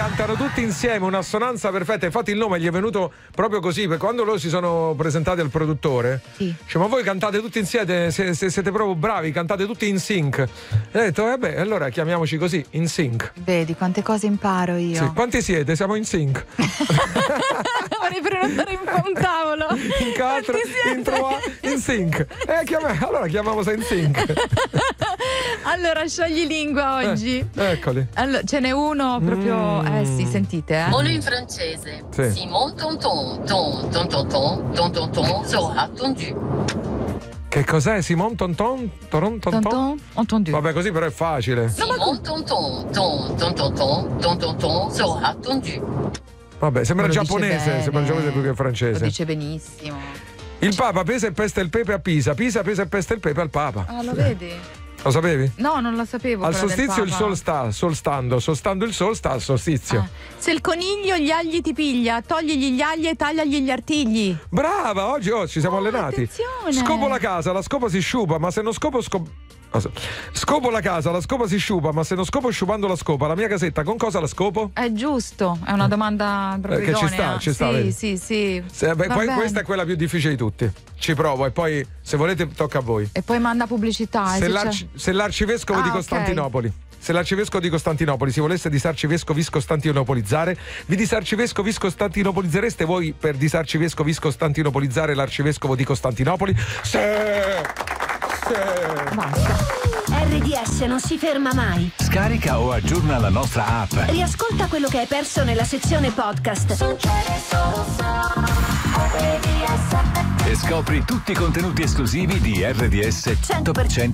cantano tutti insieme, un'assonanza perfetta. Infatti il nome gli è venuto proprio così, perché quando loro si sono presentati al produttore, dice: ma voi cantate tutti insieme, siete proprio bravi, cantate tutti in sync. E ho detto: vabbè, allora chiamiamoci così, in sync. Vedi quante cose imparo io. Sì. Quanti siete? Siamo in sync. Vorrei prenotare un tavolo. In 4, in 3, in sync. Allora chiamiamo in sync. Allora sciogli lingua oggi. Eccoli. Allora, ce n'è uno proprio. Sì, sentite. Uno in francese. Sì. Simon tonton, ton ton ton ton ton ton ton sera tondu. Che cos'è? Simon Tonton? Toron Tonton? Entendu. Vabbè, così però è facile. Simon tonton, ton ton ton ton ton ton ton sera tondu. Vabbè, sembra Lo dice giapponese, bene. sembra giapponese più che francese. Lo dice benissimo. Il Papa pesa e pesta il pepe a Pisa, Pisa pesa e pesta il pepe al Papa. Ah, lo vedi? Lo sapevi? No, non lo sapevo. Al quella del solstizio il Papa. sol sta, sol stando il sol sta al solstizio. Se il coniglio gli agli ti piglia, togligli gli agli e tagliagli gli artigli. Brava, oggi ci siamo allenati. Attenzione. Scopo la casa, la scopa si sciupa, ma se non scopo scopo la casa, la scopa si sciupa, ma se non scopo sciupando la scopa, la mia casetta con cosa la scopo? È giusto, è una domanda proprio Che ci idonea. sta, Sì, vedi? sì. Beh, Va bene. questa è quella più difficile di tutti. Ci provo e poi se volete tocca a voi. E poi manda pubblicità. Se l'arcivescovo di ok. Costantinopoli Se l'arcivescovo di Costantinopoli si volesse disarcivescovis costantinopolizzare, vi disarcivescovis costantinopolizzereste voi per disarcivescovis costantinopolizzare l'arcivescovo di Costantinopoli? Sì! Basta. RDS non si ferma mai. Scarica o aggiorna la nostra app. Riascolta quello che hai perso nella sezione podcast. E scopri tutti i contenuti esclusivi di RDS 100%